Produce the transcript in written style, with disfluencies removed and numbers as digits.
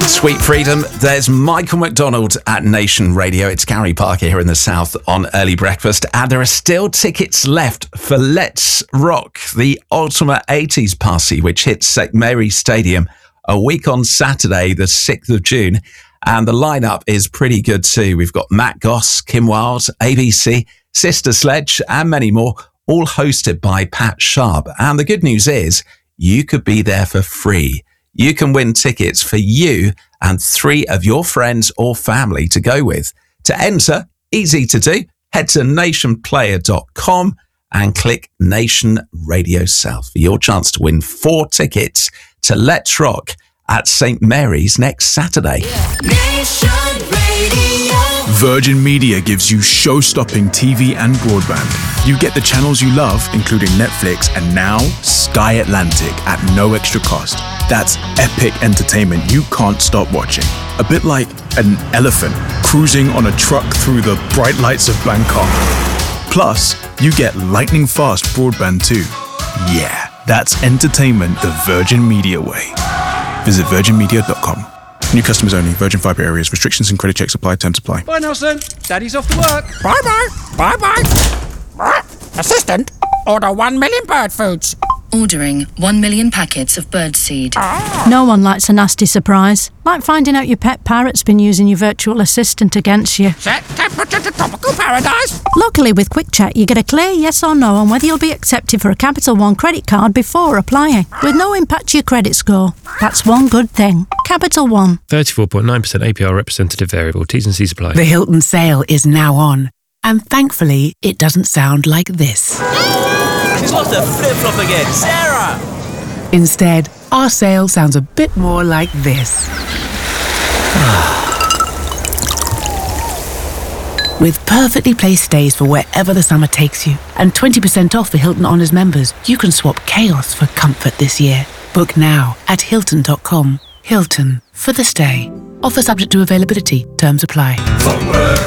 Sweet Freedom. There's Michael McDonald at Nation Radio. It's Gary Parker here in the South on Early Breakfast. And there are still tickets left for Let's Rock, the Ultimate 80s Party, which hits St Mary's Stadium a week on Saturday, the 6th of June. And the lineup is pretty good too. We've got Matt Goss, Kim Wilde, ABC, Sister Sledge, and many more, all hosted by Pat Sharp. And the good news is you could be there for free. You can win tickets for you and 3 of your friends or family to go with. To enter, easy to do, head to nationplayer.com and click Nation Radio South for your chance to win 4 tickets to Let's Rock at St Mary's next Saturday. Nation Radio. Virgin Media gives you show-stopping TV and broadband. You get the channels you love, including Netflix, and now Sky Atlantic at no extra cost. That's epic entertainment you can't stop watching. A bit like an elephant cruising on a truck through the bright lights of Bangkok. Plus, you get lightning fast broadband too. Yeah, that's entertainment the Virgin Media way. Visit virginmedia.com. New customers only. Virgin Fibre areas. Restrictions and credit checks apply. Terms apply. Bye, Nelson. Daddy's off to work. Bye-bye. Bye-bye. Assistant, order 1 million bird foods. Ordering 1 million packets of birdseed. No one likes a nasty surprise, like finding out your pet parrot's been using your virtual assistant against you. Set temperature to tropical paradise. Luckily, with QuickCheck, you get a clear yes or no on whether you'll be accepted for a Capital One credit card before applying, with no impact to your credit score. That's one good thing. Capital One. 34.9% APR representative variable. T's and C's apply. The Hilton sale is now on. And thankfully, it doesn't sound like this. She's lost her flip-flop again. Sarah! Instead, our sale sounds a bit more like this. With perfectly placed stays for wherever the summer takes you, and 20% off for Hilton Honors members, you can swap chaos for comfort this year. Book now at Hilton.com. Hilton, for the stay. Offer subject to availability. Terms apply.